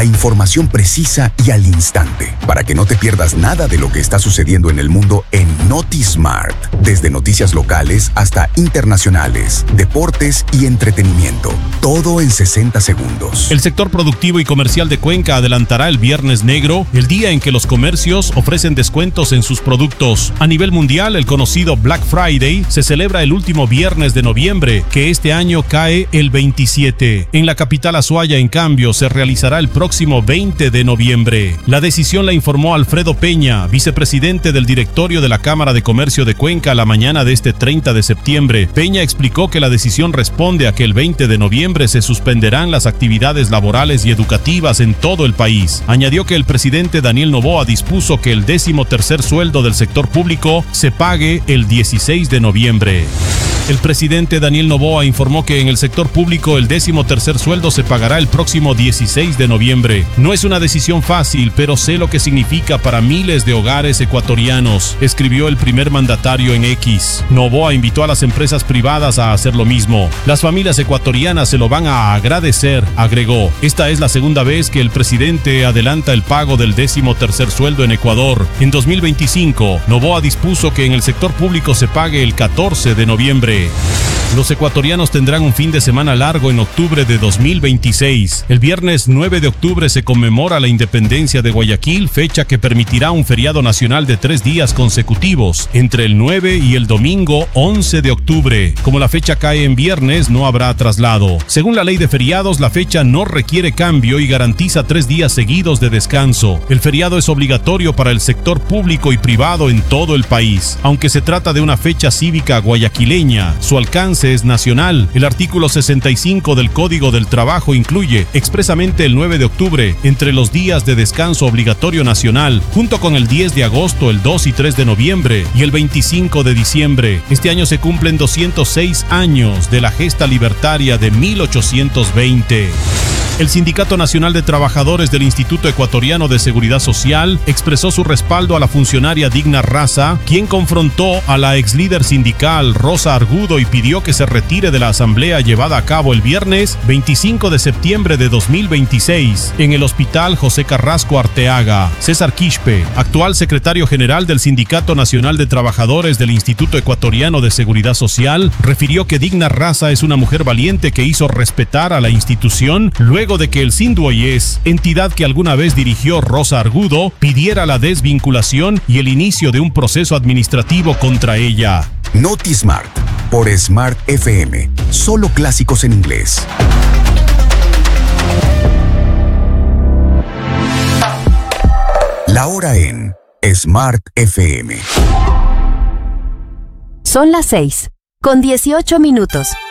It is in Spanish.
la información precisa y al instante, para que no te pierdas nada de lo que está sucediendo en el mundo en NotiSmart. Desde noticias locales hasta internacionales, deportes y entretenimiento. Todo en 60 segundos. El sector productivo y comercial de Cuenca adelantará el Viernes Negro, el día en que los comercios ofrecen descuentos en sus productos. A nivel mundial, el conocido Black Friday se celebra el último viernes de noviembre, que este año cae el 27. En la capital Azuaya, en cambio, se realizará el próximo 20 de noviembre. La decisión la informó Alfredo Peña, vicepresidente del directorio de la Cámara de Comercio de Cuenca, a la mañana de este 30 de septiembre. Peña explicó que la decisión responde a que el 20 de noviembre se suspenderán las actividades laborales y educativas en todo el país. Añadió que el presidente Daniel Noboa dispuso que el 13º sueldo del sector público se pague el 16 de noviembre. El presidente Daniel Noboa informó que en el sector público el 13º sueldo se pagará el próximo 16 de noviembre. No es una decisión fácil, pero sé lo que significa para miles de hogares ecuatorianos, escribió el primer mandatario en X. Noboa invitó a las empresas privadas a hacer lo mismo. Las familias ecuatorianas se lo van a agradecer, agregó. Esta es la segunda vez que el presidente adelanta el pago del 13º sueldo en Ecuador. En 2025, Noboa dispuso que en el sector público se pague el 14 de noviembre. Los ecuatorianos tendrán un fin de semana largo en octubre de 2026. El viernes 9 de octubre se conmemora la independencia de Guayaquil, fecha que permitirá un feriado nacional de 3 días consecutivos, entre el 9 y el domingo 11 de octubre. Como la fecha cae en viernes, no habrá traslado. Según la ley de feriados, la fecha no requiere cambio y garantiza 3 días seguidos de descanso. El feriado es obligatorio para el sector público y privado en todo el país. Aunque se trata de una fecha cívica guayaquileña, su alcance es nacional. El artículo 65 del Código del Trabajo incluye expresamente el 9 de octubre entre los días de descanso obligatorio nacional, junto con el 10 de agosto, el 2 y 3 de noviembre y el 25 de diciembre. Este año se cumplen 206 años de la gesta libertaria de 1820. El Sindicato Nacional de Trabajadores del Instituto Ecuatoriano de Seguridad Social expresó su respaldo a la funcionaria Digna Raza, quien confrontó a la ex líder sindical Rosa Argudo y pidió que se retire de la asamblea llevada a cabo el viernes 25 de septiembre de 2026 en el Hospital José Carrasco Arteaga. César Quispe, actual secretario general del Sindicato Nacional de Trabajadores del Instituto Ecuatoriano de Seguridad Social, refirió que Digna Raza es una mujer valiente que hizo respetar a la institución luego de que el Sinduoyes, entidad que alguna vez dirigió Rosa Argudo, pidiera la desvinculación y el inicio de un proceso administrativo contra ella. NotiSmart, por Smart FM. Solo clásicos en inglés. La hora en Smart FM. Son las 6:18.